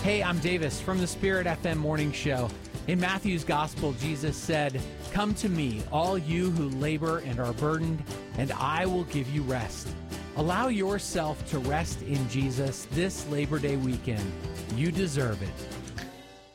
Hey, I'm Davis from the Spirit FM Morning Show. In Matthew's Gospel, Jesus said, "Come to me, all you who labor and are burdened, and I will give you rest." Allow yourself to rest in Jesus this Labor Day weekend. You deserve it.